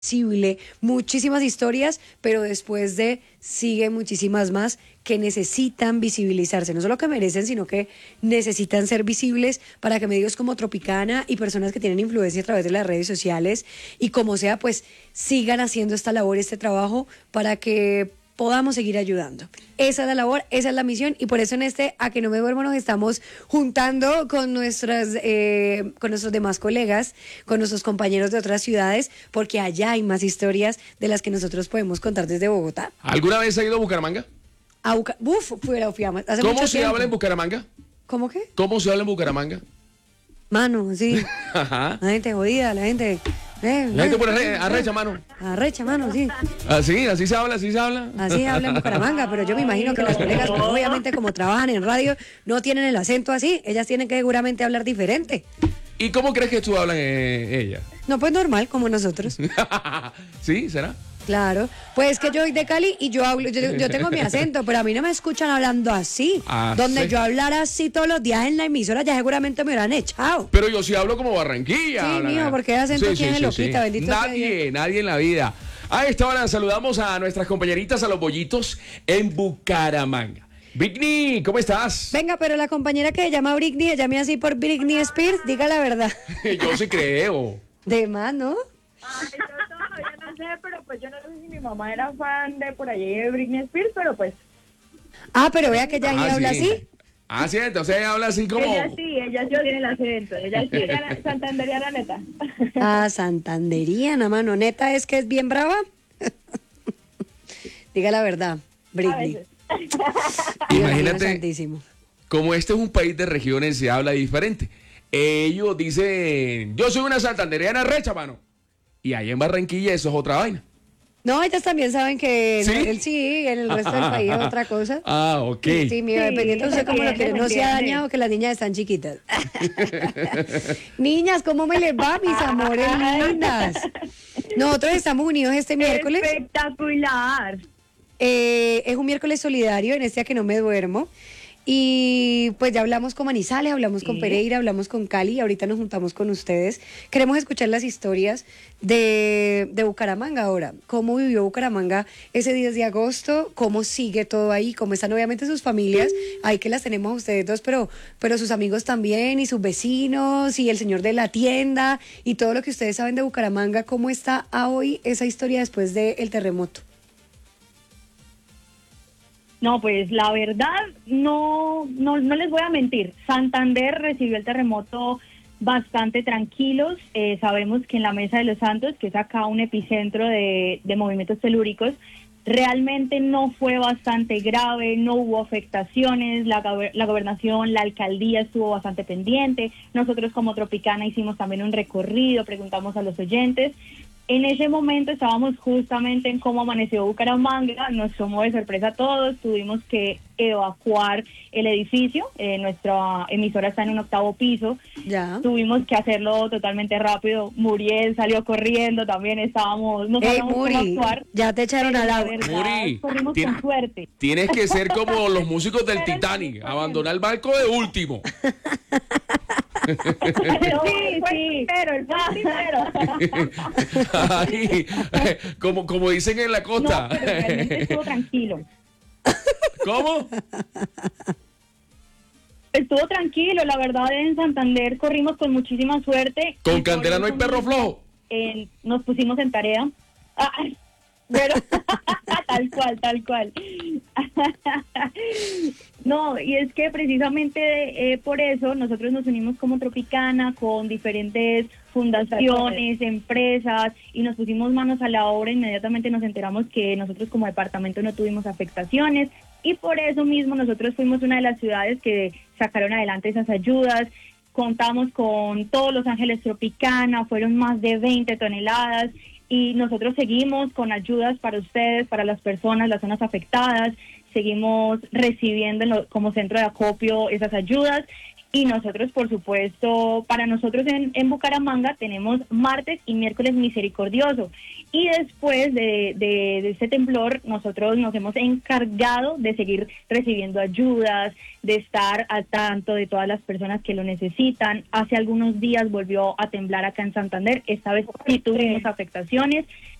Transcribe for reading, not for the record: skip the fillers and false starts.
visible, muchísimas historias, pero después de sigue muchísimas más que necesitan visibilizarse, no solo que merecen, sino que necesitan ser visibles para que medios como Tropicana y personas que tienen influencia a través de las redes sociales y como sea, pues sigan haciendo esta labor, este trabajo para que podamos seguir ayudando. Esa es la labor, esa es la misión y por eso en este A que no me duermo nos estamos juntando con nuestros demás colegas, con nuestros compañeros de otras ciudades, porque allá hay más historias de las que nosotros podemos contar desde Bogotá. ¿Alguna vez ha ido a Bucaramanga? Fui hace ¿Cómo mucho se tiempo. habla en Bucaramanga? ¿Cómo qué? ¿Cómo se habla en Bucaramanga? Mano, sí. Ajá. La gente jodida, la gente... La gente por arrecha, mano. Arrecha, mano, sí. Así, así se habla, así se habla. Así habla en Bucaramanga, pero yo me imagino que las colegas, pues obviamente como trabajan en radio, no tienen el acento así, ellas tienen que seguramente hablar diferente. ¿Y cómo crees que tú hablan ella? No, pues normal, como nosotros. ¿Sí? ¿Será? Claro, pues que yo soy de Cali y yo hablo, yo tengo mi acento, pero a mí no me escuchan hablando así. Donde sí. yo hablara así todos los días en la emisora, ya seguramente me hubieran echado. Pero yo sí hablo como Barranquilla. Sí, mijo, porque el acento tiene loquita, bendito sea Dios. Nadie en la vida. A esta hora saludamos a nuestras compañeritas, a los bollitos en Bucaramanga. Britney, ¿cómo estás? Venga, pero la compañera que se llama Britney, se llame así por Britney Spears, diga la verdad. Yo sí creo. De más, ¿no? Ay, yo todavía no sé, pero pues yo no sé si mi mamá era fan de por allí de Britney Spears, pero pues... Ah, pero vea que ella sí habla así. Ah, sí, entonces ella habla así como... Ella sí tiene el acento, ella sí, ella santanderiana neta. Ah, santanderiana, mano, neta es que es bien brava. Diga la verdad, A Britney. veces. Dios mío Imagínate, santísimo. como este es un país de regiones, se habla diferente. Ellos dicen, yo soy una santandereana recha, mano. Y ahí en Barranquilla eso es otra vaina. No, ellas también saben que ¿Sí? en el resto del país es otra cosa. Ah, ok. Sí, mío, dependiendo de usted cómo lo quiere. No se ha entiende. dañado que las niñas están chiquitas. Niñas, ¿cómo me les va, mis amores lindas? Nosotros estamos unidos este miércoles. Espectacular. Es un miércoles solidario en este A que no me duermo. Y pues ya hablamos con Manizales, hablamos con Pereira, hablamos con Cali y ahorita nos juntamos con ustedes. Queremos escuchar las historias de Bucaramanga ahora. ¿Cómo vivió Bucaramanga ese 10 de agosto? ¿Cómo sigue todo ahí? ¿Cómo están obviamente sus familias? Ahí que las tenemos a ustedes dos, pero sus amigos también y sus vecinos y el señor de la tienda y todo lo que ustedes saben de Bucaramanga. ¿Cómo está hoy esa historia después del terremoto? No, pues la verdad, no les voy a mentir. Santander recibió el terremoto bastante tranquilos. Sabemos que en la Mesa de los Santos, que es acá un epicentro de movimientos telúricos, realmente no fue bastante grave, no hubo afectaciones, la gobernación, la alcaldía estuvo bastante pendiente. Nosotros como Tropicana hicimos también un recorrido, preguntamos a los oyentes. En ese momento estábamos justamente en cómo amaneció Bucaramanga, nos tomó de sorpresa a todos, tuvimos que evacuar el edificio, nuestra emisora está en un 8º piso, tuvimos que hacerlo totalmente rápido, Muriel salió corriendo, también no sabíamos cómo actuar. Ya te echaron al agua. Muri, corrimos con suerte. Tienes que ser como los músicos del Titanic, abandonar el barco de último. Sí, pero el primero. Ay, como dicen en la costa. No, pero realmente estuvo tranquilo. ¿Cómo? Estuvo tranquilo, la verdad en Santander corrimos con muchísima suerte. Con Candela no hay perro flojo. Nos pusimos en tarea. Pero tal cual. No, y es que precisamente por eso nosotros nos unimos como Tropicana con diferentes fundaciones, empresas, y nos pusimos manos a la obra. Inmediatamente nos enteramos que nosotros como departamento no tuvimos afectaciones, y por eso mismo nosotros fuimos una de las ciudades que sacaron adelante esas ayudas. Contamos con todos Los Ángeles Tropicana, fueron más de 20 toneladas, y nosotros seguimos con ayudas para ustedes, para las personas, las zonas afectadas. Seguimos recibiendo como centro de acopio esas ayudas, Y nosotros, por supuesto, para nosotros en Bucaramanga tenemos martes y miércoles misericordioso. Y después de este temblor, nosotros nos hemos encargado de seguir recibiendo ayudas, de estar al tanto de todas las personas que lo necesitan. Hace algunos días volvió a temblar acá en Santander. Esta vez sí tuvimos afectaciones.